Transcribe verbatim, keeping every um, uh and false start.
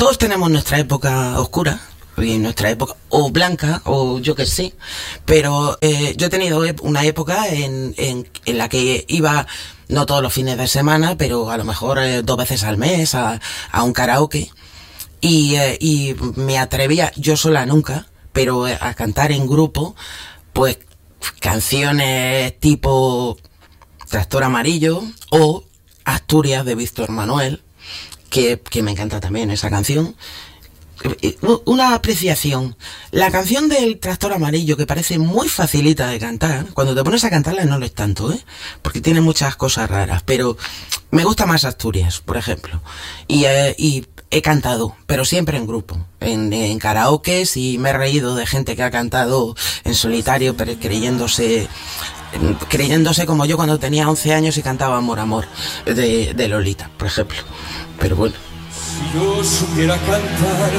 todos tenemos nuestra época oscura, y nuestra época, o blanca, o yo qué sé, pero eh, yo he tenido una época en, en, en la que iba, no todos los fines de semana, pero a lo mejor eh, dos veces al mes a, a un karaoke, y, eh, y me atrevía, yo sola nunca, pero eh, a cantar en grupo, pues canciones tipo Tractor Amarillo o Asturias de Víctor Manuel, que, que me encanta también esa canción. Una apreciación. La canción del Tractor Amarillo, que parece muy facilita de cantar, cuando te pones a cantarla no lo es tanto, ¿eh? Porque tiene muchas cosas raras, pero me gusta más Asturias, por ejemplo. Y, eh, y he cantado, pero siempre en grupo, en, en karaokes, y me he reído de gente que ha cantado en solitario, pero creyéndose... creyéndose como yo cuando tenía once años y cantaba Amor, Amor, de, de Lolita, por ejemplo. Pero bueno. Si yo supiera cantar